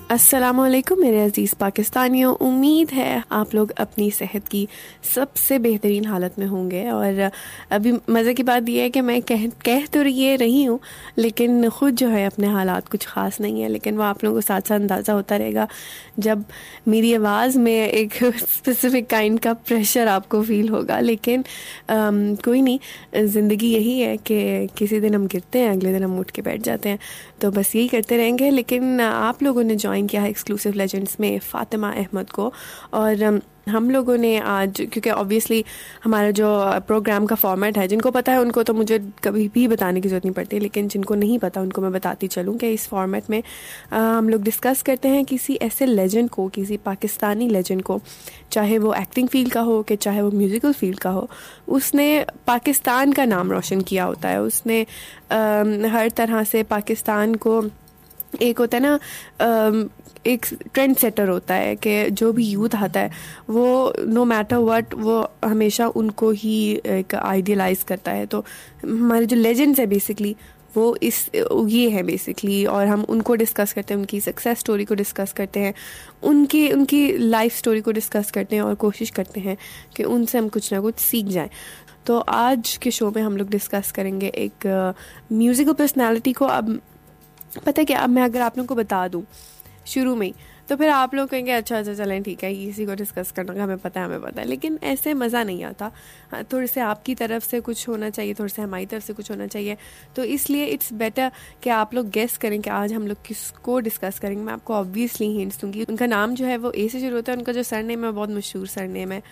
अस्सलामुअलैकुम मेरे अजीज़ पाकिस्तानियों, उम्मीद है आप लोग अपनी सेहत की सबसे बेहतरीन हालत में होंगे। और अभी मज़े की बात यह है कि मैं कह तो ये रही हूँ, लेकिन ख़ुद जो है अपने हालात कुछ ख़ास नहीं है। लेकिन वो आप लोगों को साथ साथ अंदाज़ा होता रहेगा जब मेरी आवाज़ में एक स्पेसिफ़िक काइंड का प्रेशर आपको फ़ील होगा। लेकिन कोई नहीं, ज़िंदगी यही है कि किसी दिन हम गिरते हैं, अगले दिन हम उठ के बैठ जाते हैं। तो बस यही करते रहेंगे। लेकिन आप लोगों ने ज्वाइन किया है एक्सक्लूसिव लेजेंड्स में फ़ातिमा अहमद को, और हम लोगों ने आज, क्योंकि ऑब्वियसली हमारा जो प्रोग्राम का फॉर्मेट है, जिनको पता है उनको तो मुझे कभी भी बताने की ज़रूरत नहीं पड़ती, लेकिन जिनको नहीं पता उनको मैं बताती चलूँ कि इस फॉर्मेट में हम लोग डिस्कस करते हैं किसी ऐसे लेजेंड को, किसी पाकिस्तानी लेजेंड को, चाहे वो एक्टिंग फील्ड का हो कि चाहे वो म्यूज़िकल फील्ड का हो। उसने पाकिस्तान का नाम रोशन किया होता है। उसने हर तरह से पाकिस्तान को, एक होता है ना, एक ट्रेंड सेटर होता है कि जो भी यूथ आता है वो नो मैटर व्हाट, वो हमेशा उनको ही एक आइडियलाइज करता है। तो हमारे जो लेजेंड्स है बेसिकली वो ये है बेसिकली, और हम उनको डिस्कस करते हैं, उनकी सक्सेस स्टोरी को डिस्कस करते हैं, उनकी लाइफ स्टोरी को डिस्कस करते हैं और कोशिश करते हैं कि उनसे हम कुछ ना कुछ सीख जाएं। तो आज के शो में हम लोग डिस्कस करेंगे एक म्यूज़िकल पर्सनैलिटी को। अब पता है क्या, अब मैं अगर आप लोगों को बता दूं शुरू में ही, तो फिर आप लोग कहेंगे अच्छा चलें ठीक है, इसी को डिस्कस करना का हमें पता है। लेकिन ऐसे मज़ा नहीं आता। थोड़े से आपकी तरफ से कुछ होना चाहिए, थोड़े से हमारी तरफ से कुछ होना चाहिए। तो इसलिए इट्स बेटर कि आप लोग गेस करें कि आज हम लोग किसको डिस्कस करेंगे। मैं आपको ऑब्वियसली हिंट्स दूंगी। उनका नाम जो है वो ए से शुरू होता है। उनका जो सरनेम है बहुत मशहूर सरनेम है,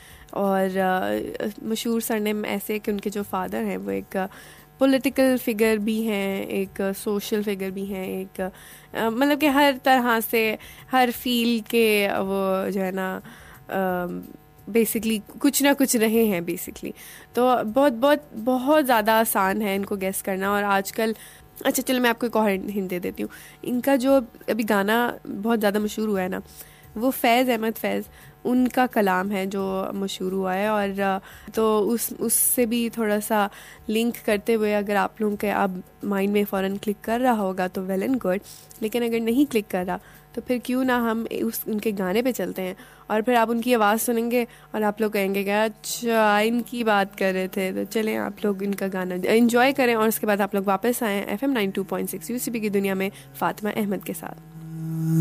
और मशहूर सरनेम ऐसे कि उनके जो फादर हैं वो एक पॉलिटिकल फिगर भी हैं, एक सोशल फिगर भी हैं, एक मतलब कि हर तरह से हर फील्ड के वो जो है ना बेसिकली कुछ ना कुछ रहे हैं बेसिकली। तो बहुत बहुत बहुत ज़्यादा आसान है इनको गेस करना। और आजकल अच्छा चलो मैं आपको एक और हिंट दे देती हूँ। इनका जो अभी गाना बहुत ज़्यादा मशहूर हुआ है ना, वो फैज़ अहमद फैज़ उनका कलाम है जो मशहूर हुआ है। और तो उससे भी थोड़ा सा लिंक करते हुए अगर आप लोगों के अब माइंड में फ़ौरन क्लिक कर रहा होगा तो वेल एंड गुड, लेकिन अगर नहीं क्लिक कर रहा तो फिर क्यों ना हम उनके गाने पे चलते हैं और फिर आप उनकी आवाज़ सुनेंगे और आप लोग कहेंगे कि अच्छा इनकी बात कर रहे थे। तो चलें आप लोग इनका गाना एंजॉय करें और उसके बाद आप लोग वापस आएँ FM 92.6 UCB की दुनिया में फ़ातिमा अहमद के साथ।